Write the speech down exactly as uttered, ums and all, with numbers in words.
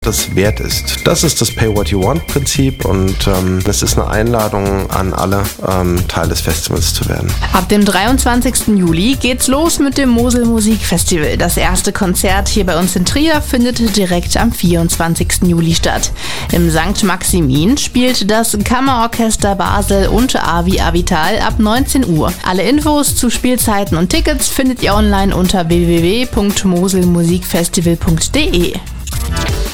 das wert ist. Das ist das Pay-What-You-Want-Prinzip und ähm, es ist eine Einladung an alle, ähm, Teil des Festivals zu werden. Ab dem dreiundzwanzigsten Juli geht's los mit dem Mosel Musikfestival. Das erste Konzert hier bei uns in Trier findet direkt am vierundzwanzigsten Juli statt. Im Sankt Maximin spielt das Kammerorchester Basel und Avi Avital ab neunzehn Uhr. Alle Infos zu Spielzeiten und Tickets findet ihr online unter w w w punkt moselmusikfestival punkt d e.